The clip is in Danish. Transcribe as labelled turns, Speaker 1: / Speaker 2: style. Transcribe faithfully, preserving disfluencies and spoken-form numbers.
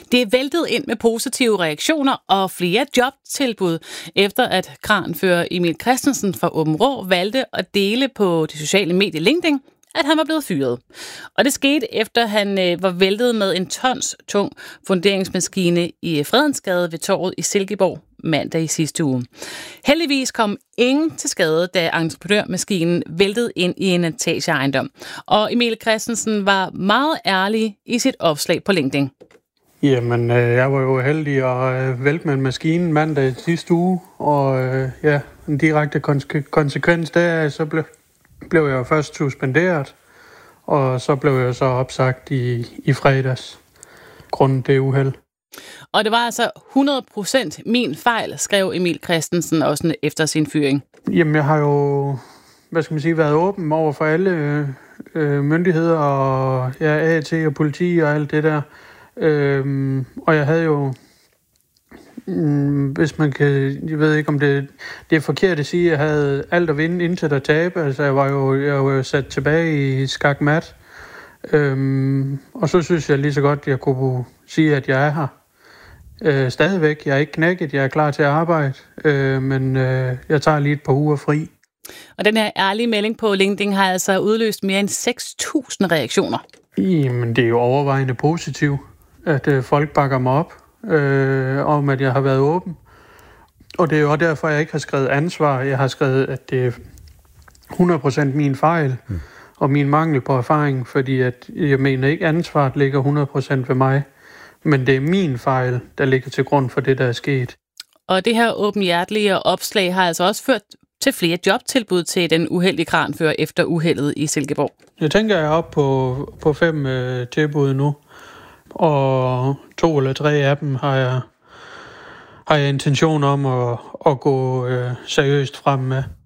Speaker 1: Det er væltet ind med positive reaktioner og flere jobtilbud, efter at kranfører Emil Christensen fra Aabenraa valgte at dele på det sociale medie LinkedIn, at han var blevet fyret. Og det skete efter, at han øh, var væltet med en tons tung funderingsmaskine i Fredensgade ved torvet i Silkeborg mandag i sidste uge. Heldigvis kom ingen til skade, da entreprenørmaskinen væltede ind i en etageejendom. Og Emil Christensen var meget ærlig i sit opslag på LinkedIn.
Speaker 2: Jamen, øh, jeg var jo heldig at øh, vælte med en maskine mandag sidste uge, og øh, ja, en direkte konse- konsekvens deraf, så blev, blev jeg jo først suspenderet, og så blev jeg så opsagt i, i fredags, grundet det uheld.
Speaker 1: Og det var altså hundrede procent min fejl, skrev Emil Christensen også efter sin fyring.
Speaker 2: Jamen, jeg har jo, hvad skal man sige, været åben over for alle øh, myndigheder, og ja, A T og politi og alt det der. Øhm, og jeg havde jo, mm, hvis man kan, jeg ved ikke om det, det er forkert at sige, at jeg havde alt at vinde indtil at tabe. Altså jeg var jo, jeg var jo sat tilbage i skakmat. Øhm, og så synes jeg lige så godt, at jeg kunne sige, at jeg er her. Øh, stadigvæk, jeg er ikke knækket, jeg er klar til at arbejde, øh, men øh, jeg tager lige et par uger fri.
Speaker 1: Og den her ærlige melding på LinkedIn har altså udløst mere end seks tusind reaktioner.
Speaker 2: Jamen, det er jo overvejende positivt, at øh, folk bakker mig op, øh, om at jeg har været åben. Og det er jo også derfor, jeg ikke har skrevet ansvar. Jeg har skrevet, at det er hundrede procent min fejl, mm. og min mangel på erfaring, fordi at jeg mener ikke, ansvaret ligger hundrede procent ved mig. Men det er min fejl, der ligger til grund for det, der er sket.
Speaker 1: Og det her åbenhjertelige opslag har altså også ført til flere jobtilbud til den uheldige kranfører efter uheldet i Silkeborg.
Speaker 2: Jeg tænker, jeg er oppe på, på fem øh, tilbud nu, og to eller tre af dem har jeg, har jeg intention om at, at gå øh, seriøst frem med.